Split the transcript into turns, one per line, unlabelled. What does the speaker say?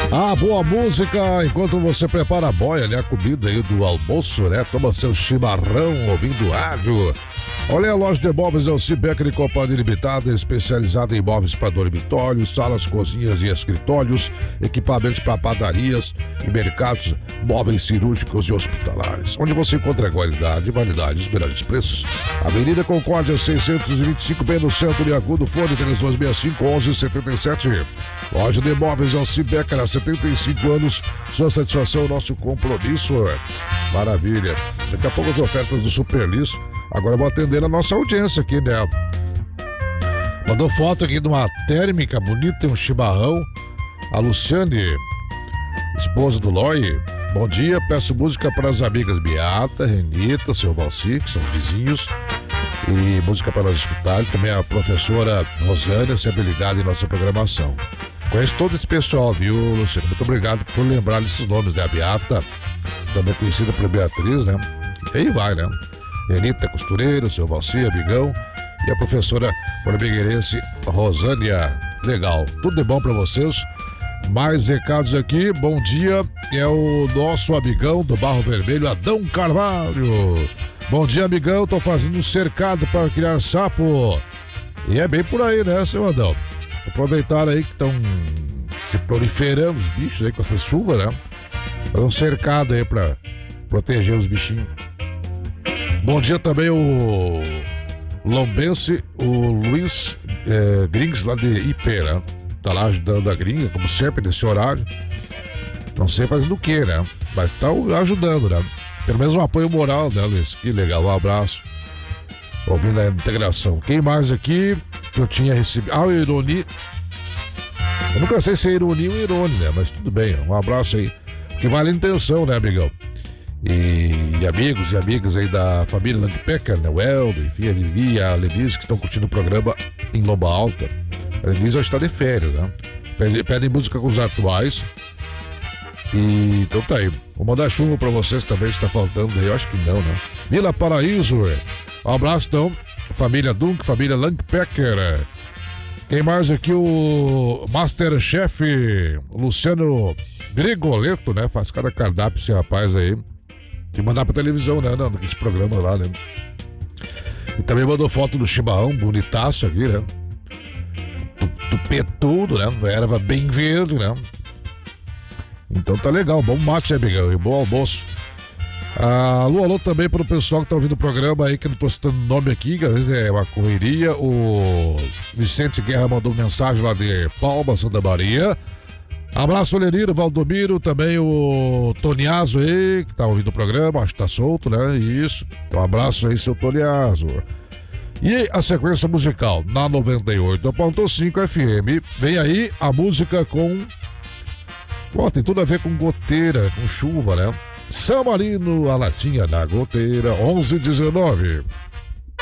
Ah, boa música enquanto você prepara a boia, né? A comida aí do almoço, né? Toma seu chimarrão ouvindo rádio. Olha, a loja de imóveis é o Becker e Companhia Limitada, especializada em imóveis para dormitórios, salas, cozinhas e escritórios, equipamentos para padarias e mercados, móveis cirúrgicos e hospitalares, onde você encontra qualidade e validade, os melhores preços. Avenida Concórdia 625, bem no centro de Agudo, fone 3265-1177. Loja de imóveis é o Becker, há 75 anos, sua satisfação é o nosso compromisso. Maravilha. Daqui a pouco as ofertas do Superlis. Agora eu vou atender a nossa audiência aqui, né? Mandou foto aqui de uma térmica bonita e um chimarrão. A Luciane, esposa do Loi. Bom dia, peço música para as amigas Beata, Renita, seu Valci, que são vizinhos. E música para nós escutar. Também a professora Rosânia, sempre ligada em nossa programação. Conheço todo esse pessoal, viu, Luciane? Muito obrigado por lembrar desses nomes, né? A Beata, também conhecida por Beatriz, né? E aí vai, né? Renita Costureiro, seu Valci, amigão, e a professora formigueirense Rosânia. Legal, tudo de bom pra vocês. Mais recados aqui, bom dia, é o nosso amigão do Barro Vermelho, Adão Carvalho. Bom dia, amigão, tô fazendo um cercado para criar sapo. E é bem por aí, né, seu Adão? Aproveitar aí que estão se proliferando os bichos aí com essa chuva, né? Fazer um cercado aí pra proteger os bichinhos. Bom dia também o lombense, o Luiz Grings, lá de IP, né? Tá lá ajudando a gringa, como sempre, nesse horário. Não sei fazendo o que, né? Mas tá ajudando, né? Pelo menos um apoio moral, né, Luiz? Que legal, um abraço. Ouvindo a integração. Quem mais aqui que eu tinha recebido? Ah, o Ironi. Eu nunca sei se é ironia ou irone, né? Mas tudo bem, um abraço aí. Que vale a intenção, né, amigão? E amigos e amigas aí da família Landpecker, né? O Helder, enfim, a Lili e a Lenise, que estão curtindo o programa em Lomba Alta. A Lenise já está de férias, né? Pedem música com os atuais. E então tá aí. Vou mandar chuva pra vocês também, se tá faltando aí. Eu acho que não, né? Vila Paraíso. Um abraço, então. Família Dunk, família Landpecker. Quem mais aqui? O Masterchef Luciano Grigoleto, né? Faz cada cardápio esse rapaz aí. Que mandar pra televisão, né? Não, esse programa lá, né? E também mandou foto do chimarrão, bonitaço aqui, né? Do petudo, né? Erva bem verde, né? Então tá legal, bom mate, amigão, e bom almoço. Alô, alô também pro pessoal que tá ouvindo o programa aí, que eu não tô citando nome aqui, que às vezes é uma correria. O Vicente Guerra mandou mensagem lá de Palma, Santa Maria. Abraço, Leniro, Valdomiro, também o Toniazo aí, que tá ouvindo o programa, acho que tá solto, né? Isso. Então, um abraço aí, seu Toniazo. E a sequência musical na 98.5 FM. Vem aí a música com... Pô, tem tudo a ver com goteira, com chuva, né? São Marino, a latinha na goteira, 11:19.